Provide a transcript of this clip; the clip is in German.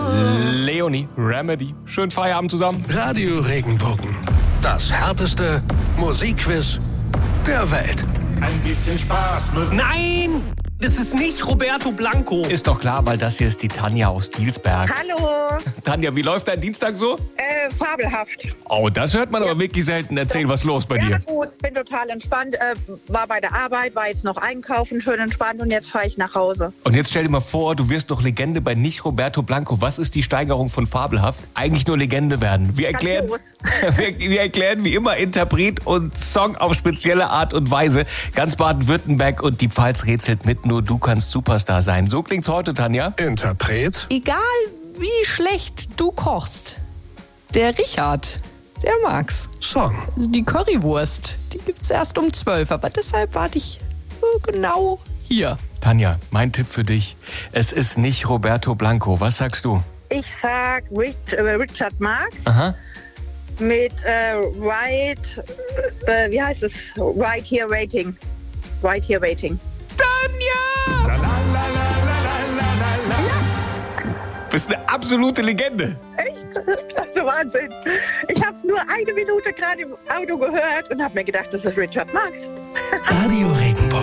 Leonie, Remedy. Schönen Feierabend zusammen. Radio Regenbogen. Das härteste Musikquiz der Welt. Ein bisschen Spaß muss... Nein! Das ist nicht Roberto Blanco. Ist doch klar, weil das hier ist die Tanja aus Dielsberg. Hallo, Tanja, wie läuft dein Dienstag so? fabelhaft. Oh, das hört man aber wirklich selten. Erzähl, was los bei dir? Ja gut, bin total entspannt, war bei der Arbeit, war jetzt noch einkaufen, schön entspannt und jetzt fahre ich nach Hause. Und jetzt stell dir mal vor, du wirst doch Legende bei nicht Roberto Blanco. Was ist die Steigerung von fabelhaft? Eigentlich nur Legende werden. Wir erklären, wir erklären wie immer Interpret und Song auf spezielle Art und Weise. Ganz Baden-Württemberg und die Pfalz rätselt mit. Nur du kannst Superstar sein. So klingt's heute, Tanja. Interpret. Egal wie schlecht du kochst, der Richard, der mag's. Song. Also die Currywurst, die gibt's erst um 12, aber deshalb warte ich genau hier. Tanja, mein Tipp für dich. Es ist nicht Roberto Blanco. Was sagst du? Ich sag Richard Marx Aha. mit Right Here Waiting. Right Here Waiting. Tanja! Bist eine absolute Legende. Echt? Also Wahnsinn. Ich habe es nur eine Minute gerade im Auto gehört und habe mir gedacht, das ist Richard Marx. Radio Regenbogen.